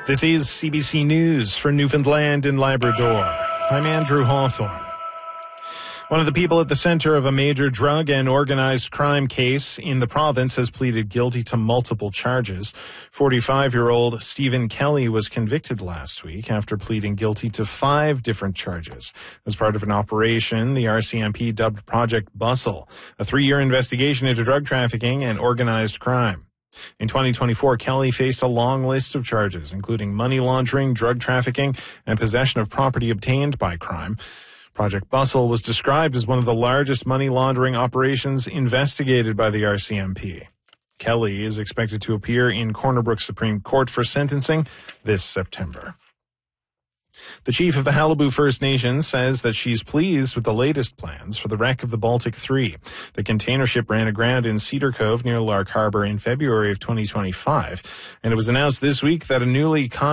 This is CBC News for Newfoundland and Labrador. I'm Andrew Hawthorne. One of the people at the center of a major drug and organized crime case in the province has pleaded guilty to multiple charges. 45-year-old Stephen Kelly was convicted last week after pleading guilty to 5 different charges. As part of an operation the RCMP dubbed Project Bustle, a 3-year investigation into drug trafficking and organized crime. In 2024, Kelly faced a long list of charges, including money laundering, drug trafficking, and possession of property obtained by crime. Project Bustle was described as one of the largest money laundering operations investigated by the RCMP. Kelly is expected to appear in Corner Brook Supreme Court for sentencing this September. The chief of the Qalipu First Nation says that she's pleased with the latest plans for the wreck of the Baltic 3. The container ship ran aground in Cedar Cove near Lark Harbor in February of 2025, and it was announced this week that a newly